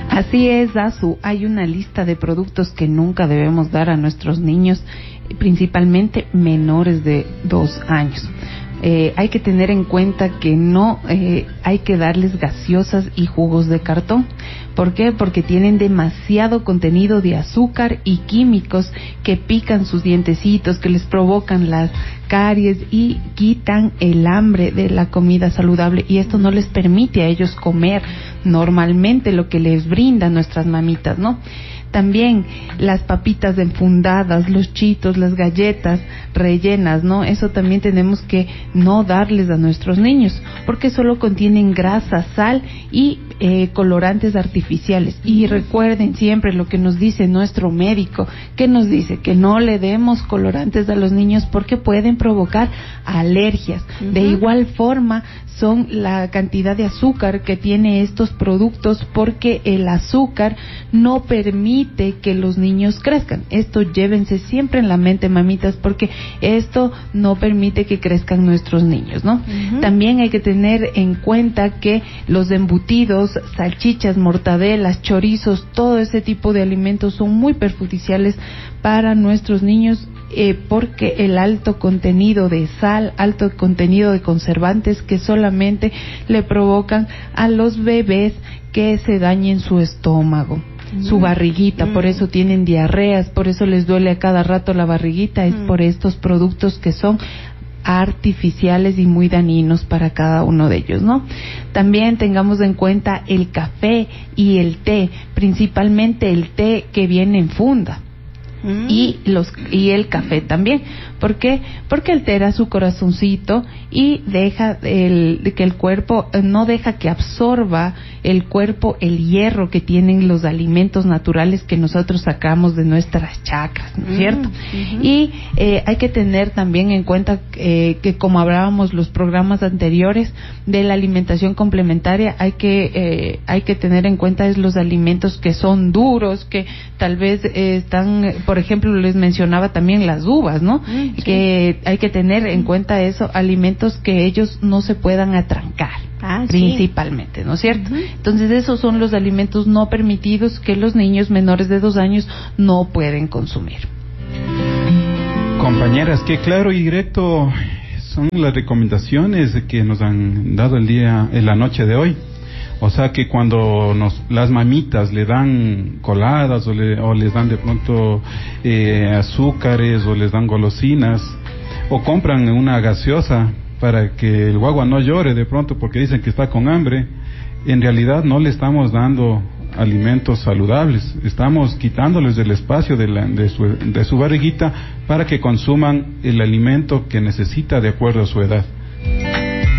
Así es, Azu. Hay una lista de productos que nunca debemos dar a nuestros niños, principalmente menores de 2 años. Hay que tener en cuenta que no hay que darles gaseosas y jugos de cartón. ¿Por qué? Porque tienen demasiado contenido de azúcar y químicos que pican sus dientecitos, que les provocan las caries y quitan el hambre de la comida saludable, y esto no les permite a ellos comer normalmente lo que les brindan nuestras mamitas, ¿no? También las papitas enfundadas, los chitos, las galletas rellenas, ¿no? Eso también tenemos que no darles a nuestros niños, porque solo contienen grasa, sal y colorantes artificiales. Y recuerden siempre lo que nos dice nuestro médico, que nos dice que no le demos colorantes a los niños porque pueden provocar alergias. De igual forma son la cantidad de azúcar que tiene estos productos, porque el azúcar no permite que los niños crezcan. Esto llévense siempre en la mente, mamitas, porque esto no permite que crezcan nuestros niños, ¿no? También hay que tener en cuenta que los embutidos, salchichas, mortadelas, chorizos, todo ese tipo de alimentos son muy perjudiciales para nuestros niños, porque el alto contenido de sal, alto contenido de conservantes que solamente le provocan a los bebés que se dañen su estómago, su barriguita, por eso tienen diarreas, por eso les duele a cada rato la barriguita, es por estos productos que son artificiales y muy dañinos para cada uno de ellos, ¿no? También tengamos en cuenta el café y el té, principalmente el té que viene en funda. Y el café también. ¿Por qué? Porque altera su corazoncito y deja que el cuerpo, no deja que absorba el cuerpo el hierro que tienen los alimentos naturales que nosotros sacamos de nuestras chacras, ¿no es cierto? Y hay que tener también en cuenta que como hablábamos los programas anteriores de la alimentación complementaria, hay que tener en cuenta los alimentos que son duros, que tal vez están, por ejemplo, les mencionaba también las uvas, ¿no? Que hay que tener en cuenta eso, alimentos que ellos no se puedan atrancar, principalmente, ¿no es cierto? Entonces esos son los alimentos no permitidos que los niños menores de 2 años no pueden consumir. Compañeras, qué claro y directo son las recomendaciones que nos han dado en la noche de hoy. O sea que cuando las mamitas le dan coladas o les dan de pronto azúcares o les dan golosinas o compran una gaseosa para que el guagua no llore de pronto porque dicen que está con hambre, en realidad no le estamos dando alimentos saludables, estamos quitándoles del espacio de su barriguita para que consuman el alimento que necesita de acuerdo a su edad.